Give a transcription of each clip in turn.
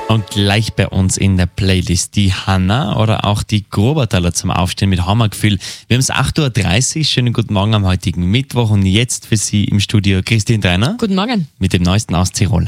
Und gleich bei uns in der Playlist die Hanna oder auch die Grobertaler zum Aufstehen mit Hammergefühl. Wir haben es 8.30 Uhr. Schönen guten Morgen am heutigen Mittwoch und jetzt für Sie im Studio Christine Dreiner. Guten Morgen. Mit dem Neuesten aus Tirol.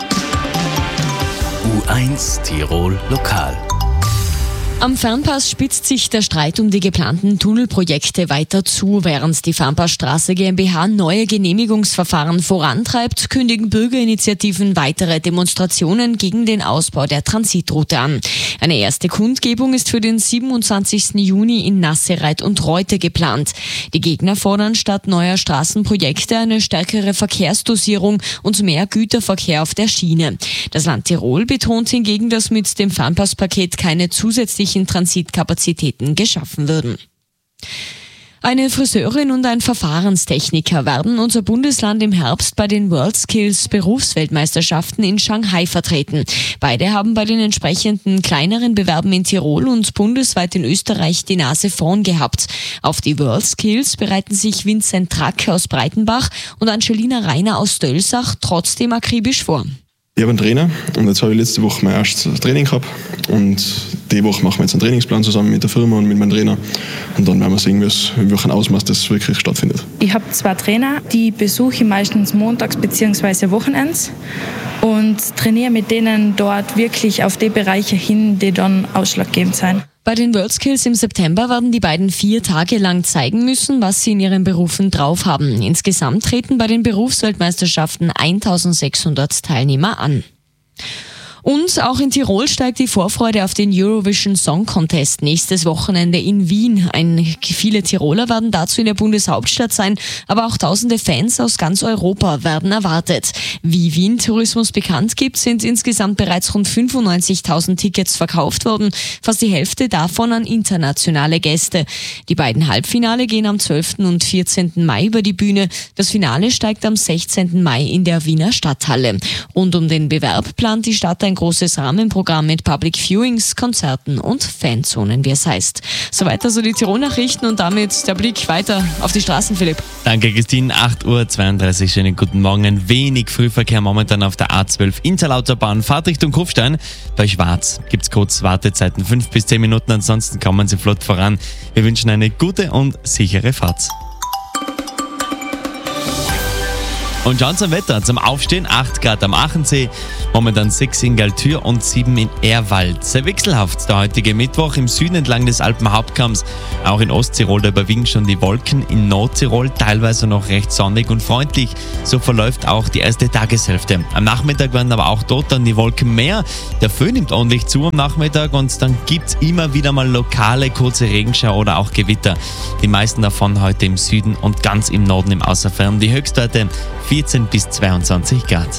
U1 Tirol Lokal. Am Fernpass spitzt sich der Streit um die geplanten Tunnelprojekte weiter zu. Während die Fernpassstraße GmbH neue Genehmigungsverfahren vorantreibt, kündigen Bürgerinitiativen weitere Demonstrationen gegen den Ausbau der Transitroute an. Eine erste Kundgebung ist für den 27. Juni in Nassereit und Reute geplant. Die Gegner fordern statt neuer Straßenprojekte eine stärkere Verkehrsdosierung und mehr Güterverkehr auf der Schiene. Das Land Tirol betont hingegen, dass mit dem Fernpasspaket keine zusätzlichen Transitkapazitäten geschaffen würden. Eine Friseurin und ein Verfahrenstechniker werden unser Bundesland im Herbst bei den WorldSkills Berufsweltmeisterschaften in Shanghai vertreten. Beide haben bei den entsprechenden kleineren Bewerben in Tirol und bundesweit in Österreich die Nase vorn gehabt. Auf die WorldSkills bereiten sich Vincent Track aus Breitenbach und Angelina Reiner aus Dölsach trotzdem akribisch vor. Ich habe einen Trainer und jetzt habe ich letzte Woche mein erstes Training gehabt und die Woche machen wir jetzt einen Trainingsplan zusammen mit der Firma und mit meinem Trainer und dann werden wir sehen, in welchem Ausmaß das wirklich stattfindet. Ich habe 2 Trainer, die besuche ich meistens montags bzw. Wochenends und trainiere mit denen dort wirklich auf die Bereiche hin, die dann ausschlaggebend sind. Bei den WorldSkills im September werden die beiden 4 Tage lang zeigen müssen, was sie in ihren Berufen drauf haben. Insgesamt treten bei den Berufsweltmeisterschaften 1600 Teilnehmer an. Und auch in Tirol steigt die Vorfreude auf den Eurovision Song Contest nächstes Wochenende in Wien. Viele Tiroler werden dazu in der Bundeshauptstadt sein, aber auch tausende Fans aus ganz Europa werden erwartet. Wie Wien Tourismus bekannt gibt, sind insgesamt bereits rund 95.000 Tickets verkauft worden, fast die Hälfte davon an internationale Gäste. Die beiden Halbfinale gehen am 12. und 14. Mai über die Bühne. Das Finale steigt am 16. Mai in der Wiener Stadthalle. Rund um den Bewerb plant die Stadt ein großes Rahmenprogramm mit Public Viewings, Konzerten und Fanzonen, wie es heißt. Soweit also die Tirol-Nachrichten und damit der Blick weiter auf die Straßen, Philipp. Danke, Christine. 8.32 Uhr. Schönen guten Morgen. Wenig Frühverkehr momentan auf der A12 Interlautobahn. Fahrt Richtung Kufstein. Bei Schwarz gibt es kurz Wartezeiten, 5 bis 10 Minuten. Ansonsten kommen Sie flott voran. Wir wünschen eine gute und sichere Fahrt. Und schauen zum Wetter. Zum Aufstehen 8 Grad am Achensee, momentan 6 in Galtür und 7 in Ehrwald. Sehr wechselhaft der heutige Mittwoch im Süden entlang des Alpenhauptkamms. Auch in Osttirol, da überwiegen schon die Wolken. In Nordtirol teilweise noch recht sonnig und freundlich. So verläuft auch die erste Tageshälfte. Am Nachmittag werden aber auch dort dann die Wolken mehr. Der Föhn nimmt ordentlich zu am Nachmittag und dann gibt es immer wieder mal lokale kurze Regenschauer oder auch Gewitter. Die meisten davon heute im Süden und ganz im Norden im Außerfern. Die Höchstwerte 14 bis 22 Grad.